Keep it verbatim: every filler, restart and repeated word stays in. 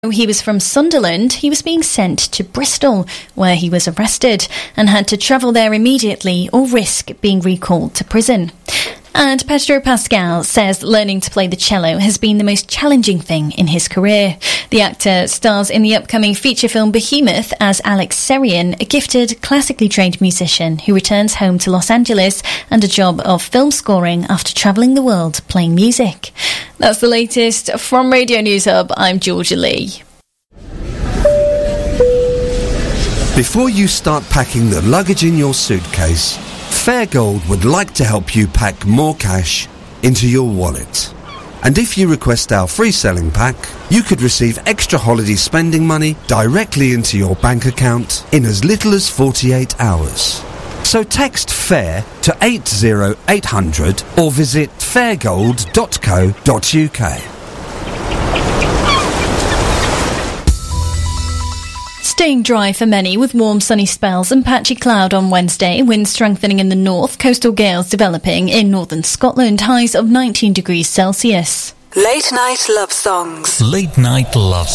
He was from Sunderland. He was being sent to Bristol, where he was arrested and had to travel there immediately or risk being recalled to prison. And Pedro Pascal says learning to play the cello has been the most challenging thing in his career. The actor stars in the upcoming feature film Behemoth as Alex Serian, a gifted, classically trained musician who returns home to Los Angeles and a job of film scoring after travelling the world playing music. That's the latest from Radio News Hub. I'm Georgia Lee. Before you start packing the luggage in your suitcase, Fairgold would like to help you pack more cash into your wallet. And if you request our free selling pack, you could receive extra holiday spending money directly into your bank account in as little as forty-eight hours. So text FAIR to eight oh eight hundred or visit fairgold dot co dot uk. Staying dry for many with warm sunny spells and patchy cloud on Wednesday, winds strengthening in the north, coastal gales developing in northern Scotland, highs of nineteen degrees Celsius. Late night love songs. Late night love